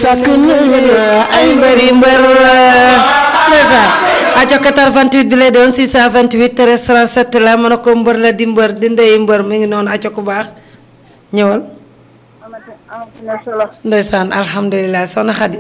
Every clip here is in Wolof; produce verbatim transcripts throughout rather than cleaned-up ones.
sàkk nañu ay mbëri mbër ndeysaan aco quatre-vingt-huit bi lay doon six cent vingt-huit treize trente-sept la mën a ko mbër la di mbër di ndey mbër mi ngi noonu aco ku baax ñëwal ndeysaan alhamdulilah soxna Xadi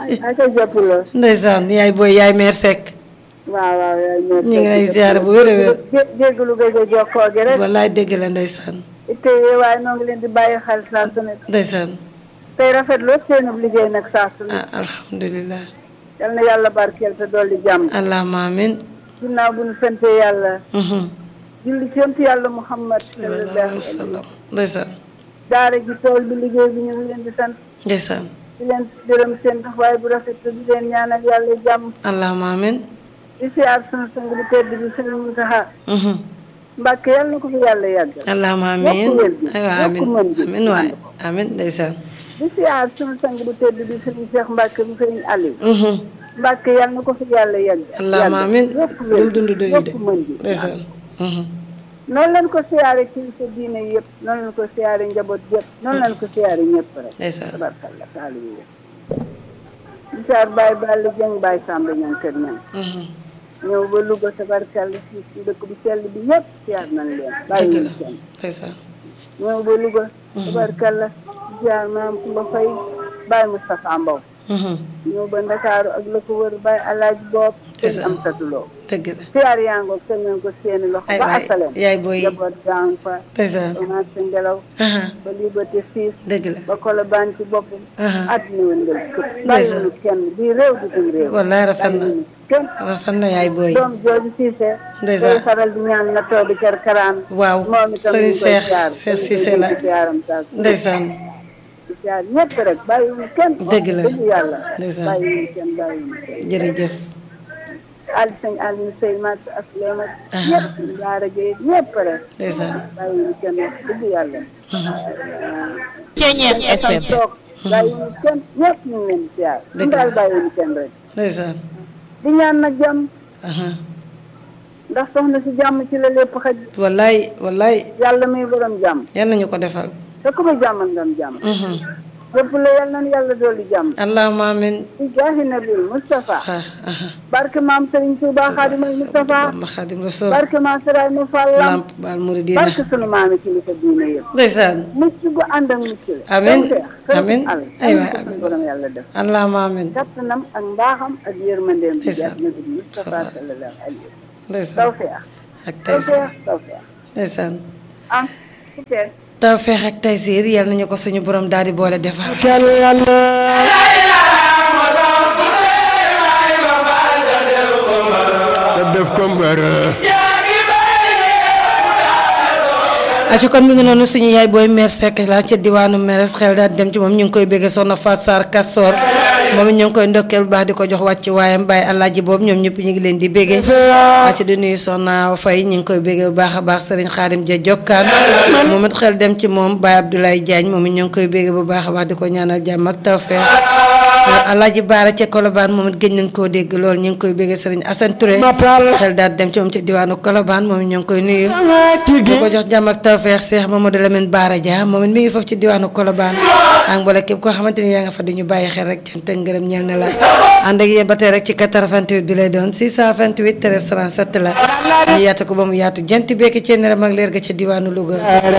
ndeysaan yaay booy yaay meer Seck waaw waaw yaay meer ñu ngi lay ziar bu wér a wér jéggalu gëj a jokkoo gi rek wallaay dégg la ndeysaan itte waaye noo ngi leen di bàyyi xel saa su nekk ndeysaan tey rafetlu seenub liggéey nag saa su nekk ah alhamdulilah yal na yàlla barkeel te dolli jàmm allahumma amin ginnaaw bu ñu sante yàlla julli ci yonent yàlla Muhammad sallallahu alayhi wa sallam ndeysaan daara ji tool bi liggéey bi ñu ngi leen di sant ndeysaan di leen gërëm seen taxawaay bu rafet te di leen ñaanal yàlla jàmm allahumma amin di siyaar sunu sang bu tedd bi sëñ Muntaxa Mbàkke yàlla na ko fi yàlla yàggal allahumma amin aywa amin amin waay amin ndeysaan di siyaar sunu sang bu tedd bi sëñ Cheikh Mbàkke bu sëñ Aliou Mbàkke yàlla na ko fi yàlla yàggal allahumma amin dum dund doyu de ndeysaan noonu lañ ko siyaare kilifa diine yëpp noonu lañ ko siyaare njaboot yëpp noonu lañ ko siyaare ñëpp rek ndeysaan tabarkalla taalibi yëpp di siyaar Baye Balla Dieng Baye Samba ñan kër ñan ñëw ba Louga tabarkalla si si dëkk bu sell bi yëpp siyaar nañ leen bàyyi ñu kenn ndeysaan ñëw ba Louga tabarkalla siyaar maam Kumba Fay Baye Moustapha Mbow ñëw ba Ndakaaru ak la ko wër Baye Alaaji Boob sëñ am tatuloo dëgg la siyaar yaa ngoog te ngeen ko seeni loxo ba asalem yaay booy jaboot jàng fa ndeysaan commencé ngelaw ba liberté six dëgg la ba Colobane ci boppam àddina woon nga këpp bàyyiwuñu kenn bii réew di tum réew wallaay rafet na kenn rafet na yaay booy doom jooju Cissé ndeysaan day faral di ñaan na toog di kër karaan waaw moom itam sëriñ ñu koy Seex siyaar Seex Cissé la siyaaram saa ndeysaan di siyaar ñëpp rek bàyyiwuñu kenn dëgg la dëgg yàlla ndeysaan bàyyiwuñu kenn bàyyiwuñu kenn jërëjëf Ali sëñ Aliou Sey mat ak Lémat ñëpp Daara Gueye ñëpp rek ndeysaan bàyyiwuñu kenn wax dëgg yàlla Ceeñeet F M toog bàyyiwuñu kenn ñëpp ñu ngi leen di siyaar ñu daal bàyyiwuñu kenn rek ndeysaan di ñaan nag jàmm ndax soxna si jàmm ci la lépp xaj wallaay wallaay yàlla muy borom jàmm yal nañu ko defal te ku ma jàmmal nga am jàmm lépp la yal nañu yàlla dolli jàmm allahumma amin ci jaahi nabil Moustapha barke maam Serigne Touba Xaadimal Moustapha Bamba Xaadim Rasul barke maam Seraay mu Fall lamp baal muridina barke sunu maami kilifa diine yëpp ndeysaan mucc gu ànd ak mucc la amin amin aywa amin amin borom yàlla def allahumma amin kattanam ak mbaaxam ak yërmandeem bi ndeysaan jaar nabi Moustapha sallallahu alayhi ndeysaan tawfeex ak taysiir tawfeex tawfeex ndeysaan ah super tawfeex ak taysiir yal nañu ko suñu borom daal di boole defal kenn yàlla te def ko mbër aci kon mi ngi noonu suñu yaay booy meer Seck la ca diwaanu meres xel daal dem ci moom ñu ngi koy béggee soxna Faat Sarr Kastoor moom it ñu ngi koy ndokkeel bu baax di ko jox wàcc waayam bàyyi alaaji boobu ñoom ñëpp ñu ngi leen di béggee aci di nuyu soxna Fay ñu ngi koy béggee bu baax a baax sëriñ Xaadim Ja Jokkaan moom it xel dem ci moom Baye Abdoulaye Diagne moom it ñu ngi koy béggee bu baax a baax di ko ñaanal jàmm ak tawfeex alaaji Baara ca Colobane moom it gëj nañ koo dégg lool ñu ngi koy béggee sëriñ Assane Touré xel daal dem ci moom ca diwaanu Colobane moom it ñu ngi koy nuyu di ko jox jàmm ak tawfeex Cheikh Mamadou Lamine Bara Dia moom it mi ngi foofu ci diwaanu Colobane ak mboolem képp koo xamante ni yaa nga fa di ñu bàyyi xel rek cant ak ngërëm ñeel na la ànd ak yéen ba tey rek ci quatre-vingt-huit bi lay doon six cent vingt-huit treize trente-sept la ñu yaatu ko ba mu yaatu jant bekki ci neeram ak leer ga ca diwaanu Louga